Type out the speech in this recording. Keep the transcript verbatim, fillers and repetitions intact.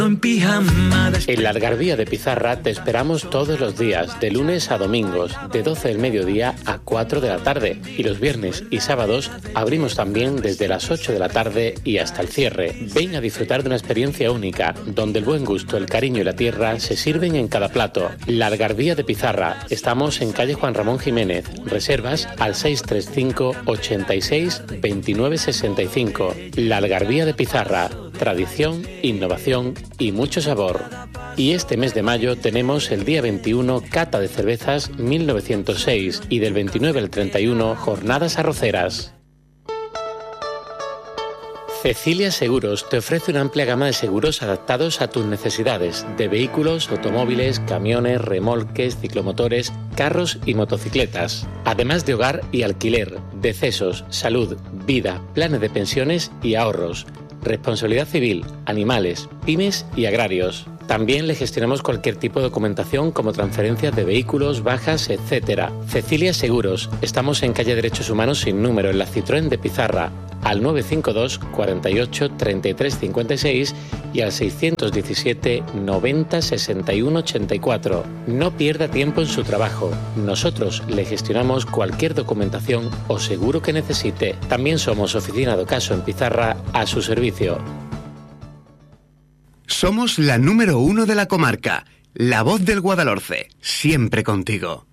En pijama. En la Algarabía de Pizarra te esperamos todos los días, de lunes a domingos, de doce del mediodía a cuatro de la tarde. Y los viernes y sábados abrimos también desde las ocho de la tarde y hasta el cierre. Ven a disfrutar de una experiencia única, donde el buen gusto, el cariño y la tierra se sirven en cada plato. La Algarabía de Pizarra. Estamos en calle Juan Ramón Jiménez. Reservas al seis tres cinco, ochenta y seis, veintinueve sesenta y cinco. La Algarabía de Pizarra. Tradición, innovación y mucho sabor. Y este mes de mayo tenemos el día veintiuno cata de cervezas mil novecientos seis y del veintinueve al treinta y uno jornadas arroceras. Cecilia Seguros te ofrece una amplia gama de seguros adaptados a tus necesidades de vehículos, automóviles, camiones, remolques, ciclomotores, carros y motocicletas. Además de hogar y alquiler, decesos, salud, vida, planes de pensiones y ahorros. Responsabilidad civil, animales, pymes y agrarios. También le gestionamos cualquier tipo de documentación como transferencias de vehículos, bajas, etcétera. Cecilia Seguros. Estamos en calle Derechos Humanos sin número en la Citroën de Pizarra al nueve cinco dos, cuarenta y ocho, treinta y tres cincuenta y seis y al seiscientos diecisiete, noventa, sesenta y uno ochenta y cuatro. No pierda tiempo en su trabajo. Nosotros le gestionamos cualquier documentación o seguro que necesite. También somos oficina de ocaso en Pizarra a su servicio. Somos la número uno de la comarca, la voz del Guadalhorce, siempre contigo.